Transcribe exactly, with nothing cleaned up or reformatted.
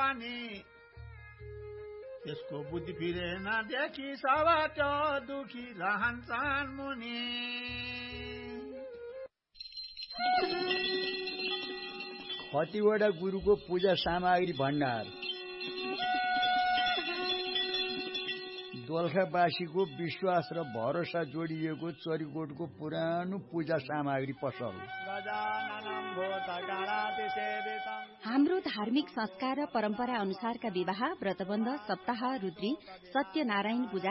पनि त्यसको बुद्धि फिरेन देखि सब त्यो दुखी रहन्छन् मुनि। कतिवटा गुरुको पूजा सामग्री भण्डार। दोलखावासीको विश्वास र भरोसा जोडिएको चरीकोटको पुरानो पूजा सामग्री पसल। हाम्रो धार्मिक संस्कार र परम्परा अनुसारका विवाह, व्रतबन्ध, सप्ताह, रुद्री, सत्यनारायण पूजा